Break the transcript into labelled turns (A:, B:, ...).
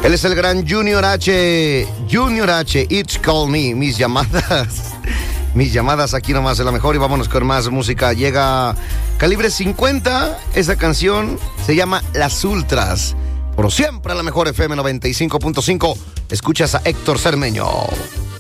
A: Él es el gran Junior H. Junior H, It's Call Me. Mis llamadas aquí nomás es la mejor. Y vámonos con más música. Llega Calibre 50. Esa canción se llama Las Ultras. Por siempre a la mejor FM 95.5. Escuchas a Héctor Cermeño.